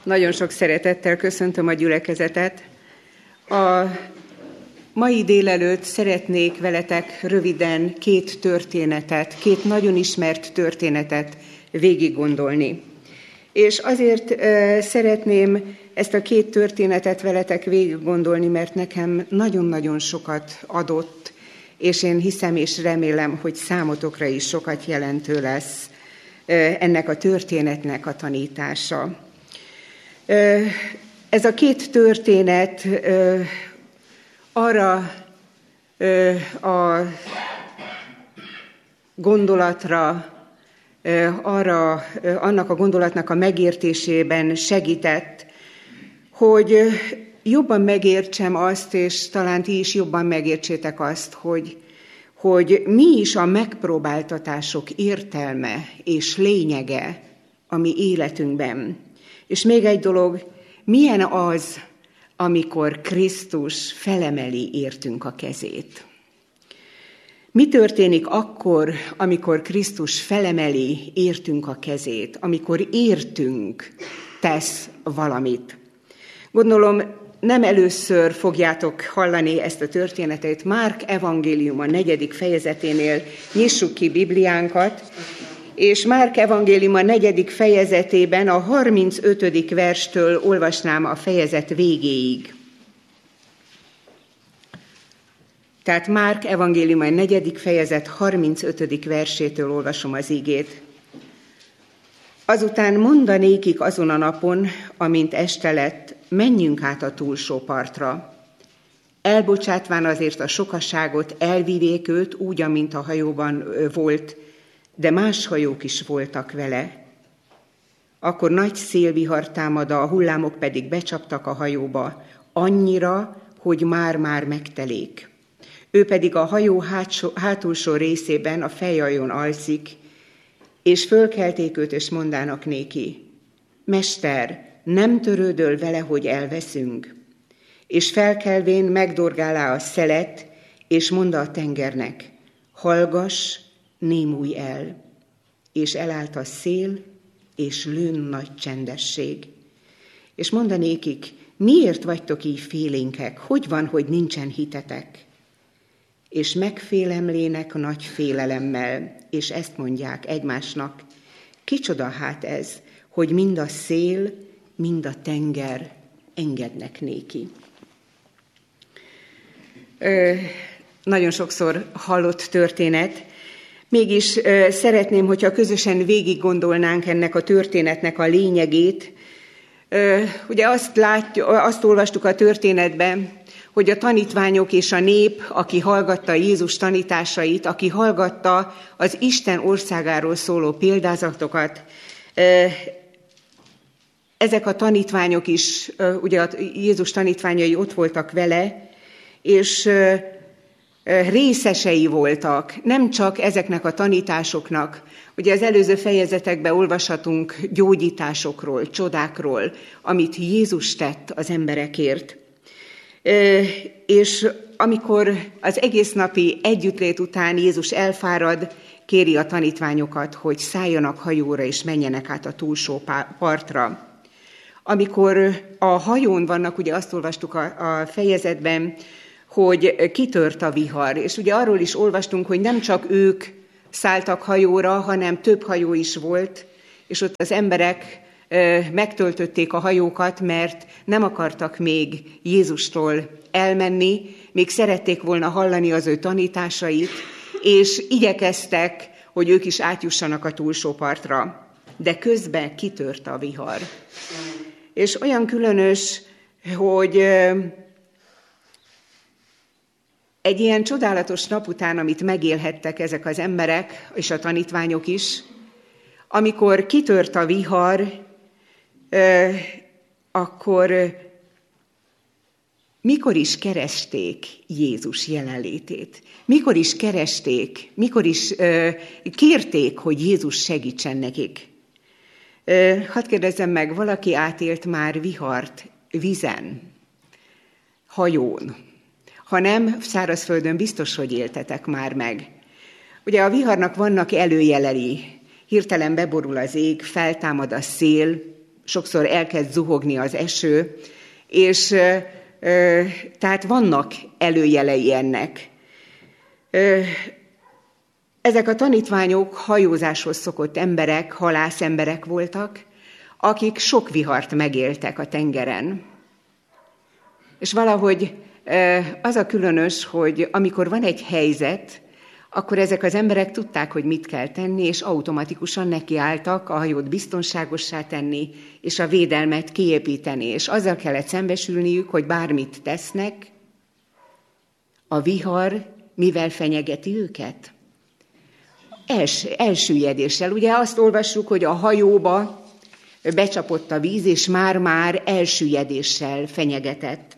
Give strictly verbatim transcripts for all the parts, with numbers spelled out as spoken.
Nagyon sok szeretettel köszöntöm a gyülekezetet. A mai délelőtt szeretnék veletek röviden két történetet, két nagyon ismert történetet végig gondolni. És azért uh, szeretném ezt a két történetet veletek végig gondolni, mert nekem nagyon-nagyon sokat adott, és én hiszem és remélem, hogy számotokra is sokat jelentő lesz uh, ennek a történetnek a tanítása. Uh, ez a két történet uh, arra uh, a gondolatra, arra, annak a gondolatnak a megértésében segített, hogy jobban megértsem azt, és talán ti is jobban megértsétek azt, hogy, hogy mi is a megpróbáltatások értelme és lényege a mi életünkben. És még egy dolog, milyen az, amikor Krisztus felemeli értünk a kezét. Mi történik akkor, amikor Krisztus felemeli értünk a kezét, amikor értünk tesz valamit? Gondolom, nem először fogjátok hallani ezt a történetet. Márk evangélium a negyedik fejezeténél nyissuk ki Bibliánkat, és Márk evangélium a negyedik fejezetében a harmincötödik verstől olvasnám a fejezet végéig. Tehát Márk evangélium a negyedik fejezet harmincötödik versétől olvasom az igét. Azután mondanékik azon a napon, amint este lett, menjünk át a túlsó partra. Elbocsátván azért a sokaságot, elvivék őt úgy, amint a hajóban volt, de más hajók is voltak vele. Akkor nagy szélvihar támad, a hullámok pedig becsaptak a hajóba, annyira, hogy már-már megtelék. Ő pedig a hajó hátsó, hátulsó részében a fejajón alszik, és fölkelték őt, és mondának néki: Mester, nem törődöl vele, hogy elveszünk? És felkelvén megdorgálá a szelet, és mondta a tengernek: hallgass, némulj el. És elállt a szél, és lőn nagy csendesség. És mondanékik: miért vagytok így félénkek? Hogy van, hogy nincsen hitetek? És megfélemlének nagy félelemmel, és ezt mondják egymásnak: kicsoda hát ez, hogy mind a szél, mind a tenger engednek néki. Ö, nagyon sokszor hallott történet, mégis ö, szeretném, hogyha közösen végig gondolnánk ennek a történetnek a lényegét. Ö, ugye azt, látjuk, azt olvastuk a történetben, hogy a tanítványok és a nép, aki hallgatta Jézus tanításait, aki hallgatta az Isten országáról szóló példázatokat, ezek a tanítványok is, ugye a Jézus tanítványai ott voltak vele, és részesei voltak, nem csak ezeknek a tanításoknak. Ugye az előző fejezetekben olvashatunk gyógyításokról, csodákról, amit Jézus tett az emberekért. És amikor az egész napi együttlét után Jézus elfárad, kéri a tanítványokat, hogy szálljanak hajóra és menjenek át a túlsó partra. Amikor a hajón vannak, ugye azt olvastuk a, a fejezetben, hogy kitört a vihar, és ugye arról is olvastunk, hogy nem csak ők szálltak hajóra, hanem több hajó is volt, és ott az emberek megtöltötték a hajókat, mert nem akartak még Jézustól elmenni, még szerették volna hallani az ő tanításait, és igyekeztek, hogy ők is átjussanak a túlsó partra. De közben kitört a vihar. És olyan különös, hogy egy ilyen csodálatos nap után, amit megélhettek ezek az emberek, és a tanítványok is, amikor kitört a vihar, akkor mikor is keresték Jézus jelenlétét? Mikor is keresték, mikor is kérték, hogy Jézus segítsen nekik? Hadd kérdezzem meg, valaki átélt már vihart vízen, hajón? Ha nem, szárazföldön biztos, hogy éltetek már meg. Ugye a viharnak vannak előjelei. Hirtelen beborul az ég, feltámad a szél, sokszor elkezd zuhogni az eső, és tehát vannak előjelei ennek. Ezek a tanítványok hajózáshoz szokott emberek, halász emberek voltak, akik sok vihart megéltek a tengeren. És valahogy az a különös, hogy amikor van egy helyzet, akkor ezek az emberek tudták, hogy mit kell tenni, és automatikusan nekiálltak a hajót biztonságossá tenni, és a védelmet kiépíteni. És azzal kellett szembesülniük, hogy bármit tesznek, a vihar mivel fenyegeti őket? Els, elsüllyedéssel. Ugye azt olvassuk, hogy a hajóba becsapott a víz, és már-már elsüllyedéssel fenyegetett.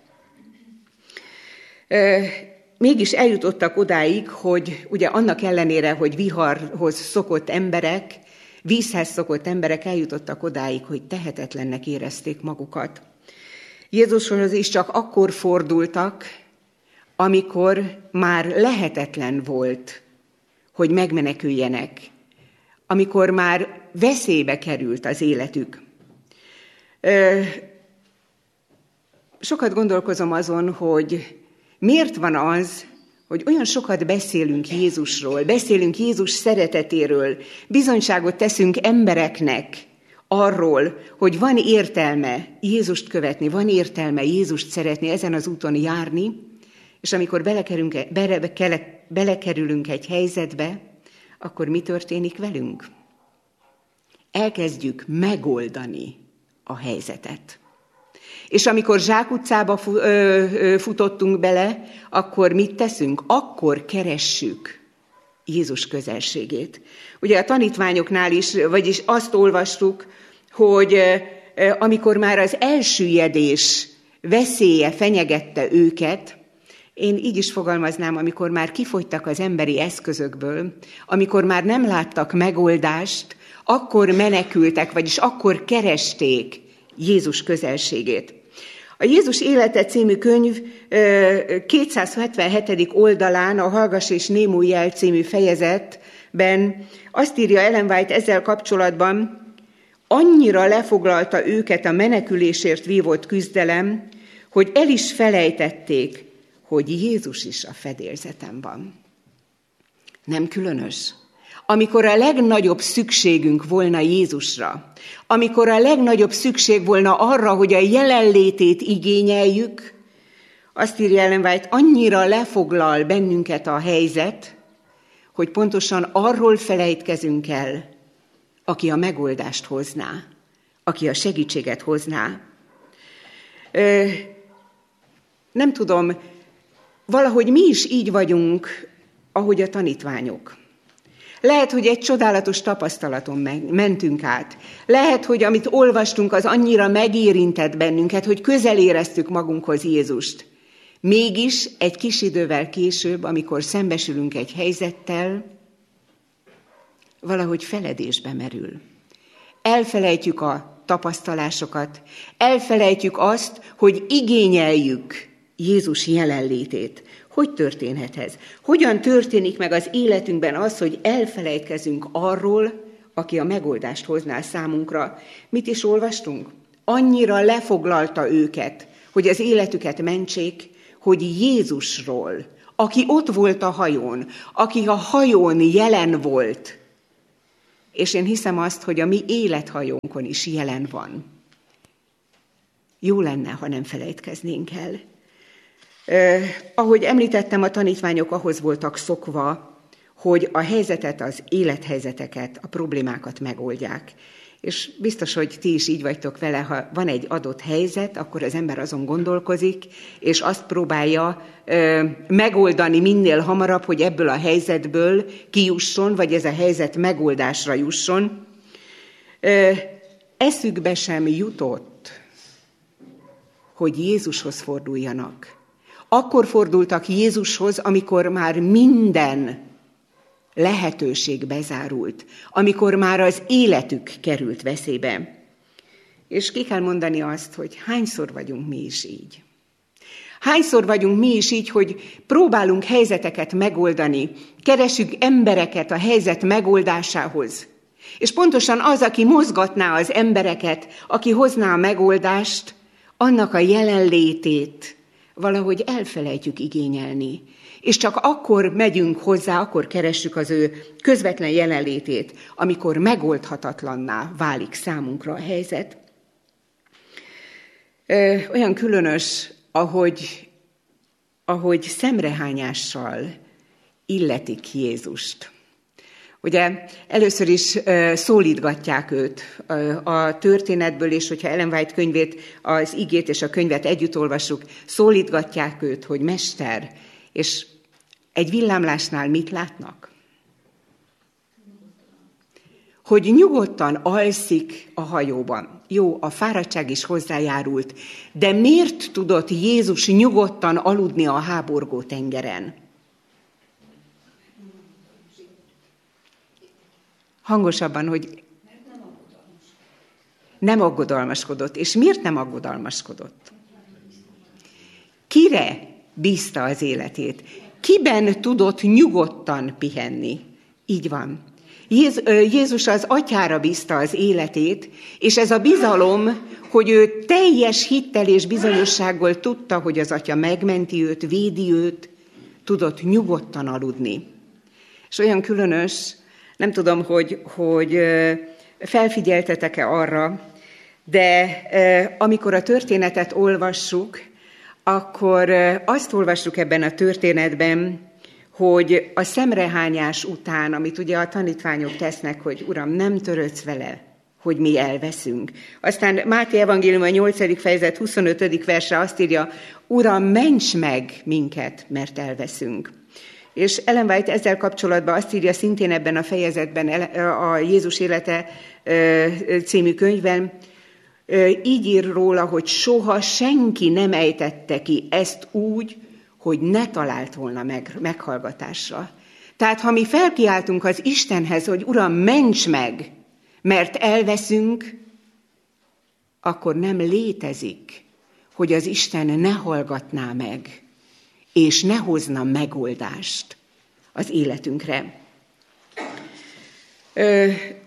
Mégis eljutottak odáig, hogy ugye annak ellenére, hogy viharhoz szokott emberek, vízhez szokott emberek eljutottak odáig, hogy tehetetlennek érezték magukat. Jézushoz is csak akkor fordultak, amikor már lehetetlen volt, hogy megmeneküljenek, amikor már veszélybe került az életük. Sokat gondolkozom azon, hogy miért van az, hogy olyan sokat beszélünk Jézusról, beszélünk Jézus szeretetéről, bizonyságot teszünk embereknek arról, hogy van értelme Jézust követni, van értelme Jézust szeretni, ezen az úton járni, és amikor belekerülünk, bele, belekerülünk egy helyzetbe, akkor mi történik velünk? Elkezdjük megoldani a helyzetet. És amikor zsákutcába futottunk bele, akkor mit teszünk? Akkor keressük Jézus közelségét. Ugye a tanítványoknál is, vagyis azt olvastuk, hogy amikor már az elsüllyedés veszélye fenyegette őket, én így is fogalmaznám, amikor már kifogytak az emberi eszközökből, amikor már nem láttak megoldást, akkor menekültek, vagyis akkor keresték Jézus közelségét. A Jézus élete című könyv kétszázhetvenhetedik oldalán, a Hallgass és némulj el című fejezetben azt írja Ellen White ezzel kapcsolatban, annyira lefoglalta őket a menekülésért vívott küzdelem, hogy el is felejtették, hogy Jézus is a fedélzeten van. Nem különös? Amikor a legnagyobb szükségünk volna Jézusra, amikor a legnagyobb szükség volna arra, hogy a jelenlétét igényeljük, azt írja Ellen White, annyira lefoglal bennünket a helyzet, hogy pontosan arról felejtkezünk el, aki a megoldást hozná, aki a segítséget hozná. Ö, nem tudom, valahogy mi is így vagyunk, ahogy a tanítványok. Lehet, hogy egy csodálatos tapasztalaton mentünk át. Lehet, hogy amit olvastunk, az annyira megérintett bennünket, hogy közel éreztük magunkhoz Jézust. Mégis egy kis idővel később, amikor szembesülünk egy helyzettel, valahogy feledésbe merül. Elfelejtjük a tapasztalásokat, elfelejtjük azt, hogy igényeljük Jézus jelenlétét. Hogy történhet ez? Hogyan történik meg az életünkben az, hogy elfelejtkezünk arról, aki a megoldást hozná számunkra? Mit is olvastunk? Annyira lefoglalta őket, hogy az életüket mentsék, hogy Jézusról, aki ott volt a hajón, aki a hajón jelen volt, és én hiszem azt, hogy a mi élethajónkon is jelen van. Jó lenne, ha nem felejtkeznénk el. Eh, ahogy említettem, a tanítványok ahhoz voltak szokva, hogy a helyzetet, az élethelyzeteket, a problémákat megoldják. És biztos, hogy ti is így vagytok vele, ha van egy adott helyzet, akkor az ember azon gondolkozik, és azt próbálja eh, megoldani minél hamarabb, hogy ebből a helyzetből kijusson, vagy ez a helyzet megoldásra jusson. Eh, eszükbe sem jutott, hogy Jézushoz forduljanak. Akkor fordultak Jézushoz, amikor már minden lehetőség bezárult, amikor már az életük került veszélybe. És ki kell mondani azt, hogy hányszor vagyunk mi is így. Hányszor vagyunk mi is így, hogy próbálunk helyzeteket megoldani, keresünk embereket a helyzet megoldásához, És pontosan az, aki mozgatná az embereket, aki hozná a megoldást, annak a jelenlétét valahogy elfelejtjük igényelni. És csak akkor megyünk hozzá, akkor keressük az ő közvetlen jelenlétét, amikor megoldhatatlanná válik számunkra a helyzet. Ö, olyan különös, ahogy, ahogy szemrehányással illetik Jézust. Ugye először is uh, szólítgatják őt uh, a történetből, és hogyha Ellen White könyvét, az igét és a könyvet együtt olvassuk, szólítgatják őt, hogy mester, és egy villámlásnál mit látnak? Hogy nyugodtan alszik a hajóban. Jó, a fáradtság is hozzájárult, de miért tudott Jézus nyugodtan aludni a háborgó tengeren? Hangosabban, hogy nem aggodalmaskodott. És miért nem aggodalmaskodott? Kire bízta az életét? Kiben tudott nyugodtan pihenni? Így van. Jézus az atyára bízta az életét, és ez a bizalom, hogy ő teljes hittel és bizonyossággal tudta, hogy az atya megmenti őt, védi őt, tudott nyugodtan aludni. És olyan különös, nem tudom, hogy, hogy felfigyeltetek-e arra, de amikor a történetet olvassuk, akkor azt olvassuk ebben a történetben, hogy a szemrehányás után, amit ugye a tanítványok tesznek, hogy Uram, nem törődsz vele, hogy mi elveszünk. Aztán Máté evangélium a nyolcadik fejezet huszonötödik verse azt írja, Uram, ments meg minket, mert elveszünk. És Ellen White ezzel kapcsolatban azt írja szintén ebben a fejezetben, a Jézus élete című könyvben, így ír róla, hogy soha senki nem ejtette ki ezt úgy, hogy ne talált volna meg, meghallgatásra. Tehát ha mi felkiáltunk az Istenhez, hogy Uram, ments meg, mert elveszünk, akkor nem létezik, hogy az Isten ne hallgatná meg, és ne hozna megoldást az életünkre. Ö,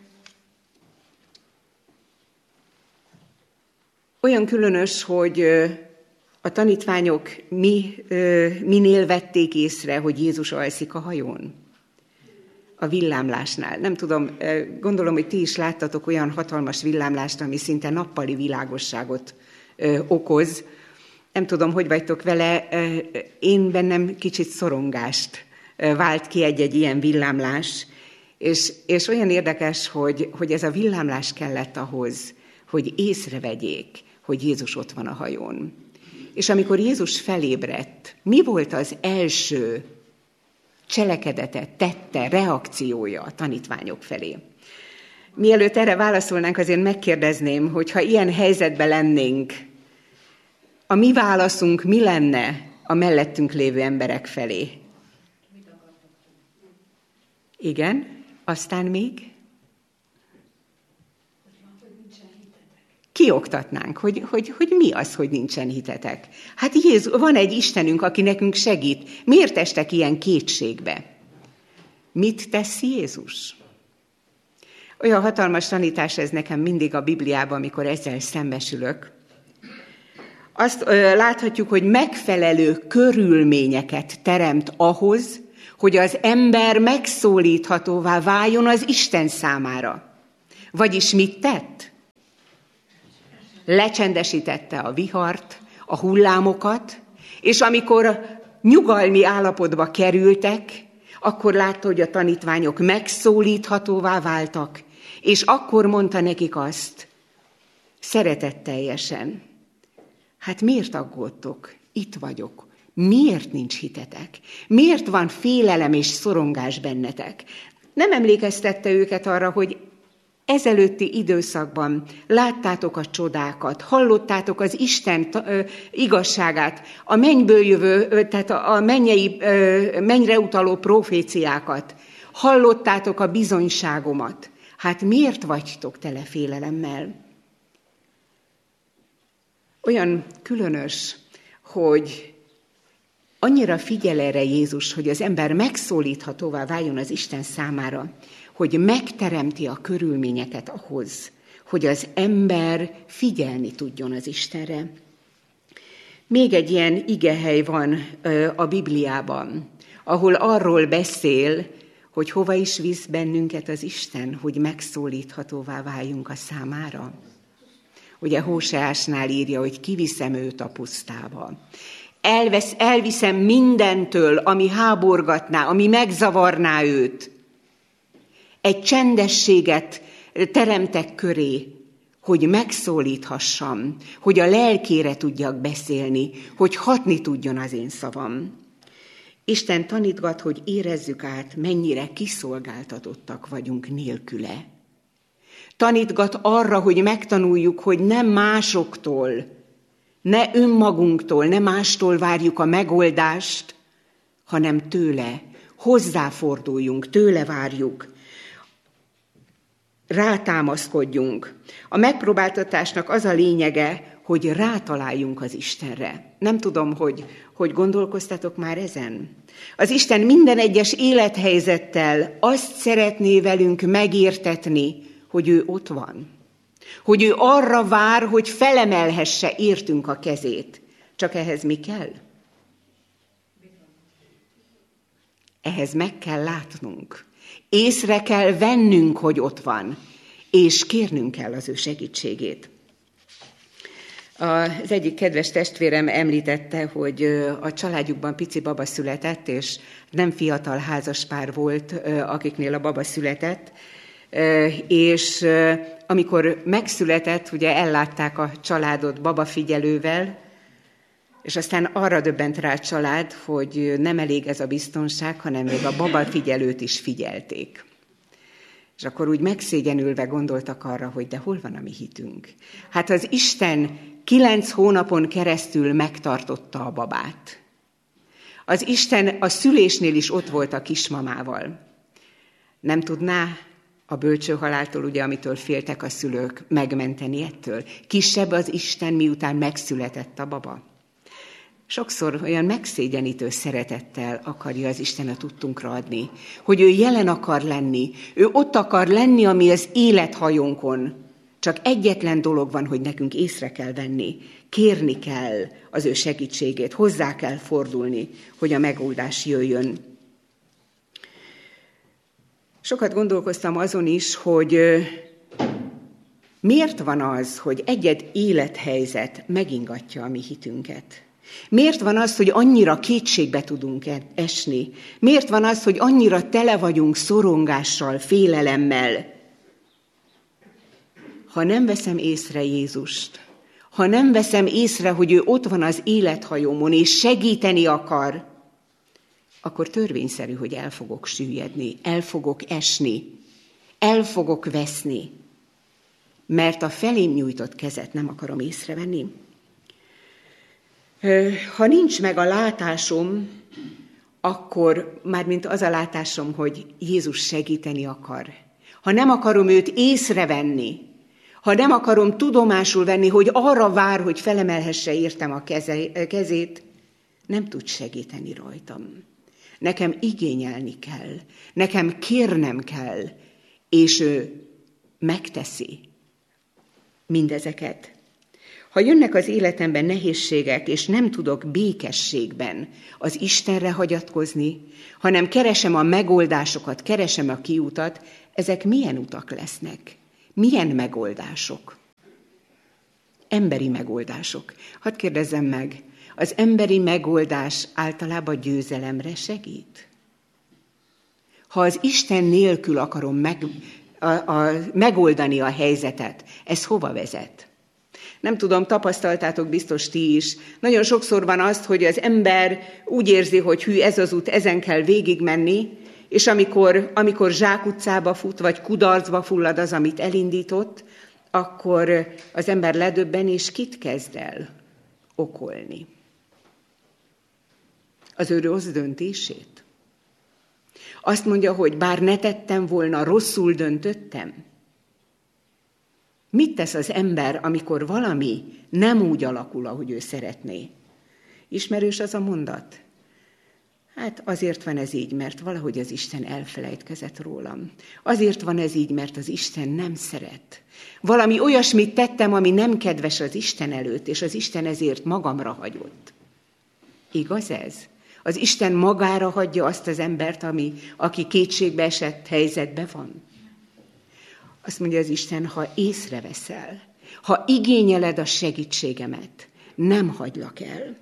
olyan különös, hogy a tanítványok mi, ö, minél vették észre, hogy Jézus alszik a hajón. A villámlásnál. Nem tudom, gondolom, hogy ti is láttatok olyan hatalmas villámlást, ami szinte nappali világosságot ö, okoz. Nem tudom, hogy vagytok vele, én bennem kicsit szorongást vált ki egy-egy ilyen villámlás, és, és olyan érdekes, hogy, hogy ez a villámlás kellett ahhoz, hogy észrevegyék, hogy Jézus ott van a hajón. És amikor Jézus felébredt, mi volt az első cselekedete, tette, reakciója a tanítványok felé? Mielőtt erre válaszolnánk, azért megkérdezném, hogy ha ilyen helyzetben lennénk, a mi válaszunk mi lenne a mellettünk lévő emberek felé? Igen, aztán még? Kioktatnánk, hogy, hogy, hogy mi az, hogy nincsen hitetek. Hát Jézus, van egy Istenünk, aki nekünk segít. Miért estek ilyen kétségbe? Mit tesz Jézus? Olyan hatalmas tanítás ez nekem mindig a Bibliában, amikor ezzel szembesülök. Azt ö, láthatjuk, hogy megfelelő körülményeket teremt ahhoz, hogy az ember megszólíthatóvá váljon az Isten számára. Vagyis mit tett? Lecsendesítette a vihart, a hullámokat, és amikor nyugalmi állapotba kerültek, akkor látta, hogy a tanítványok megszólíthatóvá váltak, és akkor mondta nekik azt, szeretetteljesen, hát miért aggódtok? Itt vagyok. Miért nincs hitetek? Miért van félelem és szorongás bennetek? Nem emlékeztette őket arra, hogy ezelőtti időszakban láttátok a csodákat, hallottátok az Isten igazságát, a mennyből jövő, tehát a mennyei, mennyre utaló proféciákat, hallottátok a bizonyságomat. Hát miért vagytok tele félelemmel? Olyan különös, hogy annyira figyel erre Jézus, hogy az ember megszólíthatóvá váljon az Isten számára, hogy megteremti a körülményeket ahhoz, hogy az ember figyelni tudjon az Istenre. Még egy ilyen igehely van a Bibliában, ahol arról beszél, hogy hova is visz bennünket az Isten, hogy megszólíthatóvá váljunk a számára. Ugye Hóseásnál írja, hogy kiviszem őt a pusztába. Elvesz, elviszem mindentől, ami háborgatná, ami megzavarná őt. Egy csendességet teremtek köré, hogy megszólíthassam, hogy a lelkére tudjak beszélni, hogy hatni tudjon az én szavam. Isten tanítgat, hogy érezzük át, mennyire kiszolgáltatottak vagyunk nélküle. Tanítgat arra, hogy megtanuljuk, hogy nem másoktól, ne önmagunktól, ne mástól várjuk a megoldást, hanem tőle, hozzáforduljunk, tőle várjuk, rátámaszkodjunk. A megpróbáltatásnak az a lényege, hogy rátaláljunk az Istenre. Nem tudom, hogy, hogy gondolkoztatok már ezen. Az Isten minden egyes élethelyzettel azt szeretné velünk megértetni, hogy ő ott van. Hogy ő arra vár, hogy felemelhesse értünk a kezét. Csak ehhez mi kell? Ehhez meg kell látnunk. Észre kell vennünk, hogy ott van, és kérnünk kell az ő segítségét. Az egyik kedves testvérem említette, hogy a családjukban pici baba született, és nem fiatal házaspár volt, akiknél a baba született, és amikor megszületett, ugye ellátták a családot babafigyelővel, és aztán arra döbbent rá a család, hogy nem elég ez a biztonság, hanem még a babafigyelőt is figyelték. És akkor úgy megszégyenülve gondoltak arra, hogy de hol van a mi hitünk? Hát az Isten kilenc hónapon keresztül megtartotta a babát. Az Isten a szülésnél is ott volt a kismamával. Nem tudná a bölcső haláltól, ugye, amitől féltek a szülők, megmenteni ettől? Kisebb az Isten, miután megszületett a baba. Sokszor olyan megszégyenítő szeretettel akarja az Isten a tudtunkra adni, hogy ő jelen akar lenni, ő ott akar lenni, ami az élethajónkon. Csak egyetlen dolog van, hogy nekünk észre kell venni, kérni kell az ő segítségét, hozzá kell fordulni, hogy a megoldás jöjjön. Sokat gondolkoztam azon is, hogy miért van az, hogy egy-egy élethelyzet megingatja a mi hitünket. Miért van az, hogy annyira kétségbe tudunk esni? Miért van az, hogy annyira tele vagyunk szorongással, félelemmel? Ha nem veszem észre Jézust, ha nem veszem észre, hogy ő ott van az élethajómon, és segíteni akar, akkor törvényszerű, hogy el fogok süllyedni, el fogok esni, el fogok veszni, mert a felém nyújtott kezet nem akarom észrevenni. Ha nincs meg a látásom, akkor mármint az a látásom, hogy Jézus segíteni akar. Ha nem akarom őt észrevenni, ha nem akarom tudomásul venni, hogy arra vár, hogy felemelhesse értem a keze, kezét, nem tud segíteni rajtam. Nekem igényelni kell, nekem kérnem kell, és ő megteszi mindezeket. Ha jönnek az életemben nehézségek, és nem tudok békességben az Istenre hagyatkozni, hanem keresem a megoldásokat, keresem a kiutat, ezek milyen utak lesznek? Milyen megoldások? Emberi megoldások. Hadd kérdezzem meg, az emberi megoldás általában győzelemre segít? Ha az Isten nélkül akarom meg, a, a, megoldani a helyzetet, ez hova vezet? Nem tudom, tapasztaltátok biztos ti is. Nagyon sokszor van az, hogy az ember úgy érzi, hogy hű, ez az út, ezen kell végigmenni, és amikor, amikor zsákutcába fut, vagy kudarcba fullad az, amit elindított, akkor az ember ledöbben, és kit kezd el okolni? Az ő rossz döntését? Azt mondja, hogy bár ne tettem volna, rosszul döntöttem. Mit tesz az ember, amikor valami nem úgy alakul, ahogy ő szeretné? Ismerős az a mondat? Hát azért van ez így, mert valahogy az Isten elfelejtkezett rólam. Azért van ez így, mert az Isten nem szeret. Valami olyasmit tettem, ami nem kedves az Isten előtt, és az Isten ezért magamra hagyott. Igaz ez? Az Isten magára hagyja azt az embert, ami, aki kétségbe esett helyzetben van. Azt mondja az Isten, ha észreveszel, ha igényeled a segítségemet, nem hagylak el.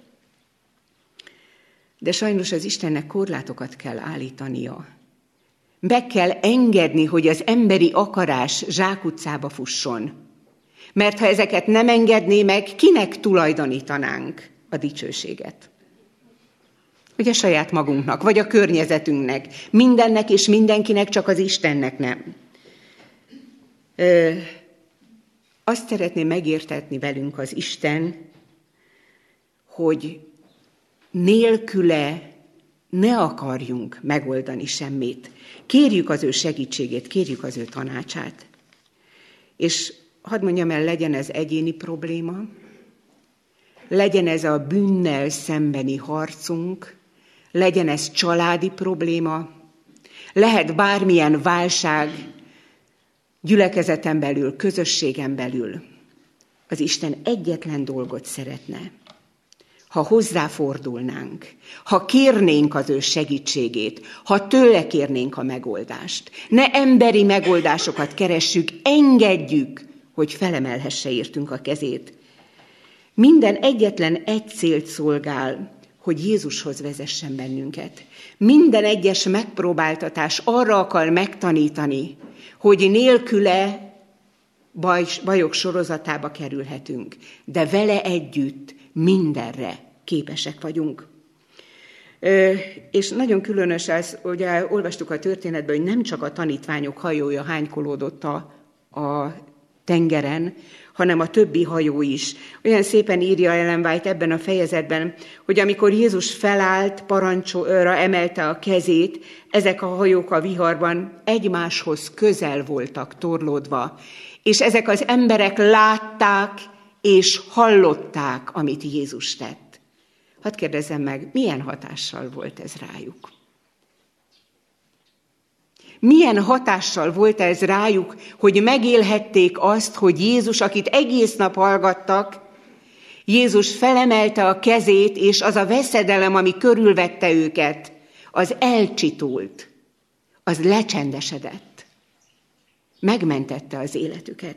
De sajnos az Istennek korlátokat kell állítania. Meg kell engedni, hogy az emberi akarás zsákutcába fusson. Mert ha ezeket nem engedné meg, kinek tulajdonítanánk a dicsőséget? Ugye saját magunknak, vagy a környezetünknek. Mindennek és mindenkinek, csak az Istennek nem. Ö, azt szeretné megértetni velünk az Isten, hogy nélküle ne akarjunk megoldani semmit. Kérjük az ő segítségét, kérjük az ő tanácsát. És hadd mondjam el, legyen ez egyéni probléma, legyen ez a bűnnel szembeni harcunk, legyen ez családi probléma, lehet bármilyen válság gyülekezeten belül, közösségen belül. Az Isten egyetlen dolgot szeretne, ha hozzáfordulnánk, ha kérnénk az ő segítségét, ha tőle kérnénk a megoldást. Ne emberi megoldásokat keressük, engedjük, hogy felemelhesse értünk a kezét. Minden egyetlen egy célt szolgál, hogy Jézushoz vezessen bennünket. Minden egyes megpróbáltatás arra akar megtanítani, hogy nélküle baj, bajok sorozatába kerülhetünk, de vele együtt mindenre képesek vagyunk. Ö, és nagyon különös ez, ugye olvastuk a történetben, hogy nem csak a tanítványok hajója hánykolódott a, a tengeren, hanem a többi hajó is. Olyan szépen írja Ellen White ebben a fejezetben, hogy amikor Jézus felállt, parancsra emelte a kezét, ezek a hajók a viharban egymáshoz közel voltak torlódva, és ezek az emberek látták és hallották, amit Jézus tett. Hadd kérdezzem meg, milyen hatással volt ez rájuk? Milyen hatással volt ez rájuk, hogy megélhették azt, hogy Jézus, akit egész nap hallgattak, Jézus felemelte a kezét, és az a veszedelem, ami körülvette őket, az elcsitult, az lecsendesedett. Megmentette az életüket.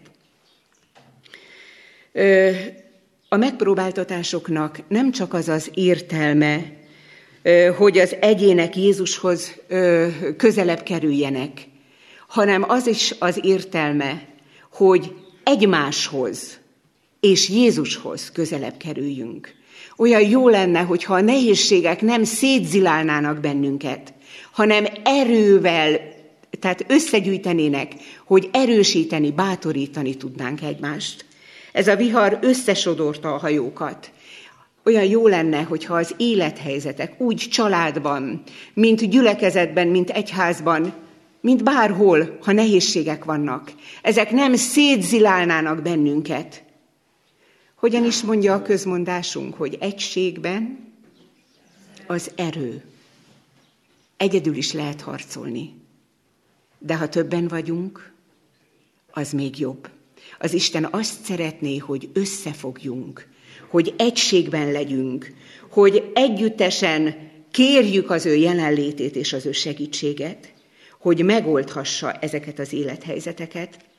A megpróbáltatásoknak nem csak az az értelme, hogy az egyének Jézushoz közelebb kerüljenek, hanem az is az értelme, hogy egymáshoz és Jézushoz közelebb kerüljünk. Olyan jó lenne, hogyha a nehézségek nem szétzilálnának bennünket, hanem erővel, tehát összegyűjtenének, hogy erősíteni, bátorítani tudnánk egymást. Ez a vihar összesodorta a hajókat. Olyan jó lenne, hogyha az élethelyzetek úgy családban, mint gyülekezetben, mint egyházban, mint bárhol, ha nehézségek vannak, ezek nem szétzilálnának bennünket. Hogyan is mondja a közmondásunk, hogy egységben az erő. Egyedül is lehet harcolni, de ha többen vagyunk, az még jobb. Az Isten azt szeretné, hogy összefogjunk, hogy egységben legyünk, hogy együttesen kérjük az ő jelenlétét és az ő segítséget, hogy megoldhassa ezeket az élethelyzeteket.